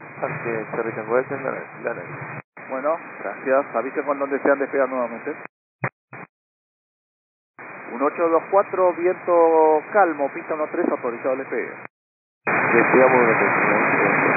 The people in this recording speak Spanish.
Parque Cerro Changuerote en la Bueno, gracias. Avisen cuando desean despegar nuevamente. 1824, viento calmo, pista 13, autorizado el despegue. Despegamos una